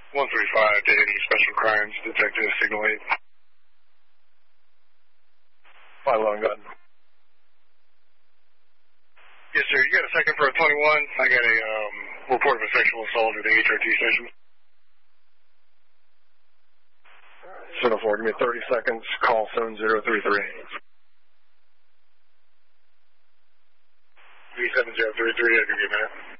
135, Deputy Special Crimes, Detective Signal 8. 511, go ahead. Yes, sir. You got a second for a 21? I got a report of a sexual assault at the HRT station. 704, give me 30 seconds. Call 7033. V7033, I'll give you a minute.